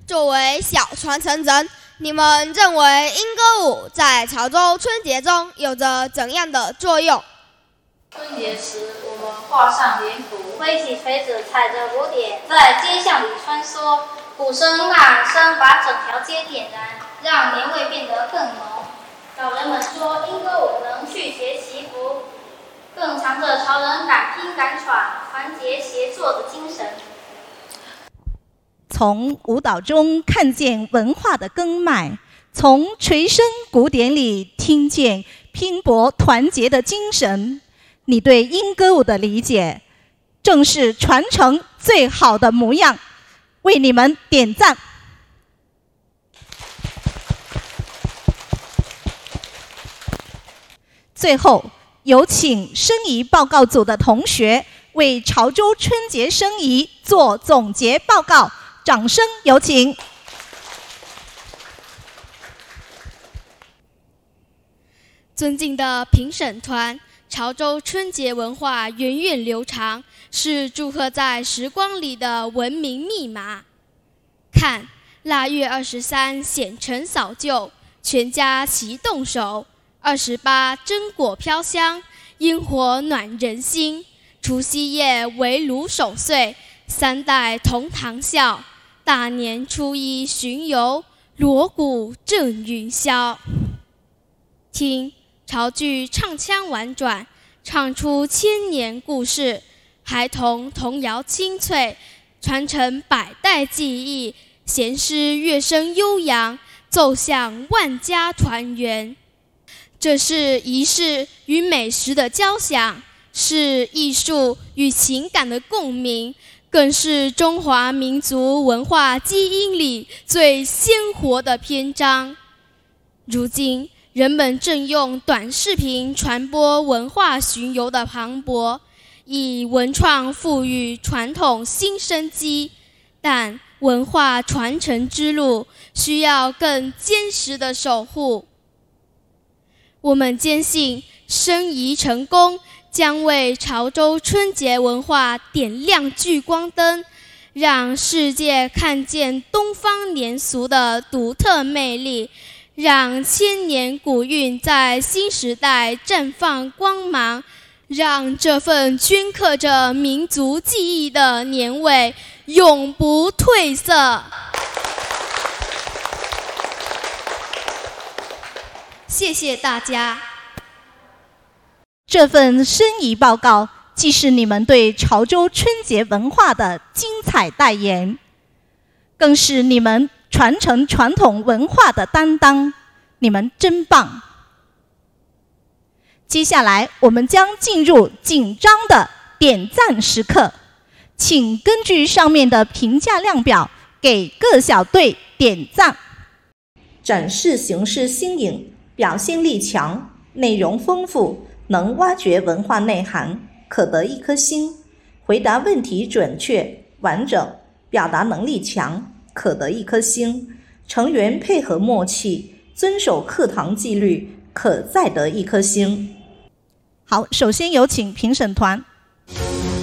作为小传承人，你们认为莺歌舞在潮州春节中有着怎样的作用？ 春节时，我们画上联幅，挥起锤子，踩着鼓点，在街巷里穿梭，鼓声、呐喊声把整条街点燃，让年味变得更浓。老人们说，莺歌舞能驱邪祈福，更藏着潮人敢拼敢闯、团结协作的精神。 从舞蹈中看见文化的根脉，从锤声鼓点里听见拼搏团结的精神。你对莺歌舞的理解，正是传承最好的模样。为你们点赞。最后，有请生仪报告组的同学为潮州春节生仪做总结报告，掌声有请。 尊敬的评审团，潮州春节文化源远流长，是祝贺在时光里的文明密码。看，腊月23显尘扫旧，全家齐动手；28榛果飘香，烟火暖人心；除夕夜围炉守岁，三代同堂笑；大年初一巡游，锣鼓震云霄。听，潮剧唱腔婉转，唱出千年故事；孩童童谣清脆，传承百代记忆；弦诗乐声悠扬，奏响万家团圆。这是仪式与美食的交响，是艺术与情感的共鸣，更是中华民族文化基因里最鲜活的篇章。如今，人们正用短视频传播文化巡游的磅礴，以文创赋予传统新生机，但文化传承之路需要更坚实的守护。我们坚信，生仪成功将为潮州春节文化点亮聚光灯，让世界看见东方年俗的独特魅力，让千年古韵在新时代绽放光芒，让这份镌刻着民族记忆的年味永不褪色。谢谢大家。 这份生仪报告既是你们对潮州春节文化的精彩代言，更是你们传承传统文化的担当。你们真棒！接下来我们将进入紧张的点赞时刻，请根据上面的评价量表给各小队点赞。展示形式新颖，表现力强，内容丰富，能挖掘文化内涵，可得1颗星；回答问题准确完整，表达能力强，可得1颗星；成员配合默契，遵守课堂纪律，可再得1颗星。好，首先有请评审团。